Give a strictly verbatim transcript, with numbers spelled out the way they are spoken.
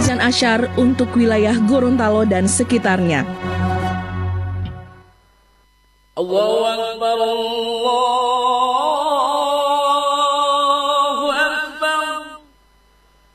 azan asyar untuk wilayah Gorontalo dan sekitarnya. Allahu Akbar.